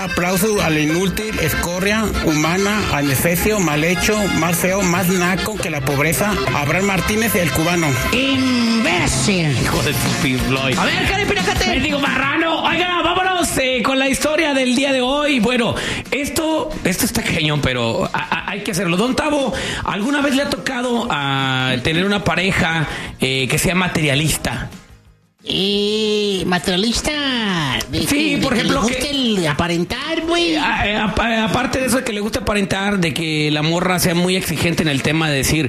aplauso al inútil, escoria, humana, anestesio, mal hecho, más feo, más naco que la pobreza, Abraham Martínez, el cubano. ¡Imbécil! Hijo de tu Floyd. A ver, Karen Pinacate. Mendigo marrano. Oiga, vámonos con la historia del día de hoy. Bueno, esto está cañón, pero hay que hacerlo. Don Tavo, ¿alguna vez le ha tocado tener una pareja que sea materialista? Materialista. Sí, por ejemplo, que le guste el aparentar, güey. Aparte de eso de que le gusta aparentar, de que la morra sea muy exigente en el tema de decir,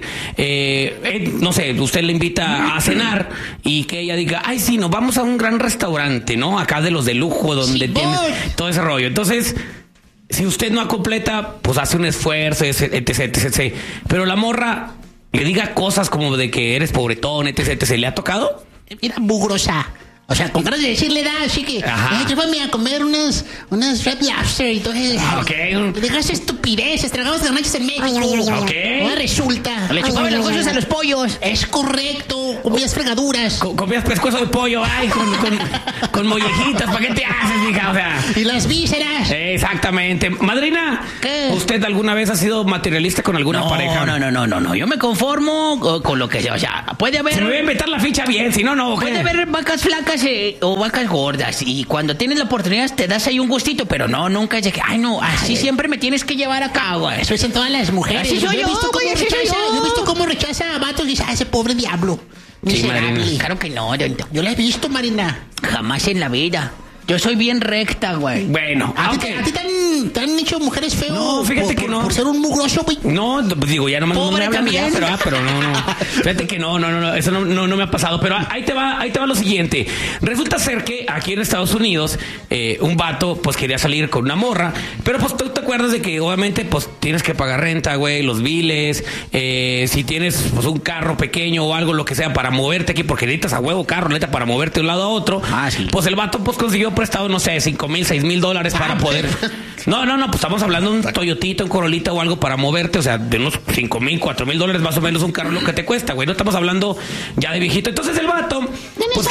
no sé, usted le invita a cenar y que ella diga, ay, sí, nos vamos a un gran restaurante, ¿no? Acá de los de lujo, donde sí, tiene todo ese rollo. Entonces, si usted no completa, pues hace un esfuerzo, etc. Pero la morra le diga cosas como de que eres pobretón, etc. ¿Le ha tocado? Mira, mugrosa. O sea, con ganas de decirle, así que, llévame a comer unas Red Lobster y todo eso. Ok. Dejas estupideces, tragamos garnachas en México. Ok. Ahora resulta. Le chupaban los huesos a los pollos. Es correcto. Comías fregaduras. Comías pescuezo de pollo, ay, con mollejitas. ¿Para qué te haces, hija? O sea. Y las vísceras. Exactamente. Madrina, ¿qué? ¿Usted alguna vez ha sido materialista con alguna pareja? No. Yo me conformo con lo que sea. O sea, puede haber. Se me voy a inventar la ficha bien, si no, no. Puede haber vacas flacas o vacas gordas, y cuando tienes la oportunidad te das ahí un gustito, pero no, nunca es de que, ay no, así siempre me tienes que llevar a cabo. Eso es en todas las mujeres. Así soy yo, güey, así soy yo. Yo he visto cómo rechaza a vatos y dice, ese pobre diablo. Miserable. Sí, claro que no. Yo la he visto, Marina. Jamás en la vida. Yo soy bien recta, güey. Bueno, ¿A ti te han hecho mujeres feos? No, fíjate que no. Por ser un mugroso, güey. No, digo, ya no me hablan ya, pero no. Fíjate que no, eso no me ha pasado. Pero ahí te va lo siguiente. Resulta ser que aquí en Estados Unidos, un vato, pues quería salir con una morra, pero pues tú te acuerdas de que obviamente, pues tienes que pagar renta, güey, los biles, si tienes pues un carro pequeño o algo, lo que sea, para moverte aquí, porque necesitas a huevo carro, neta, para moverte de un lado a otro. Sí. Pues el vato, pues consiguió prestado, no sé, $5,000, $6,000 para poder. No, pues estamos hablando de un Toyotita, un Corolita o algo para moverte, o sea, de unos $5,000, $4,000 más o menos un carro lo que te cuesta, güey. No estamos hablando ya de viejito. Entonces el vato, pues que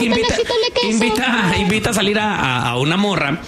invita a salir a una morra,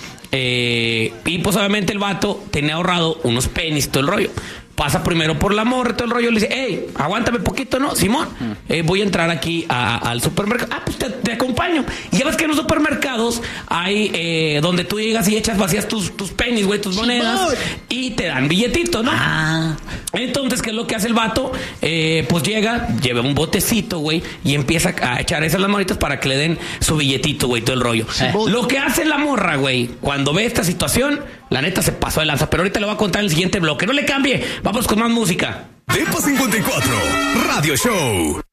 y pues obviamente el vato tenía ahorrado unos pennies, todo el rollo. Pasa primero por la morra, todo el rollo, le dice, hey, aguántame poquito, ¿no? Simón, voy a entrar aquí al supermercado. Pues te acompaño. Y ya ves que en los supermercados hay donde tú llegas y echas vacías tus pennies, güey, tus monedas, y te dan billetito, ¿no? Entonces, ¿qué es lo que hace el vato? Pues lleva un botecito, güey, y empieza a echar esas las manitas para que le den su billetito, güey, todo el rollo. Lo que hace la morra, güey, cuando ve esta situación, la neta se pasó de lanza, pero ahorita le voy a contar en el siguiente bloque. No le cambie, vamos con más música. Depa 54 Radio Show.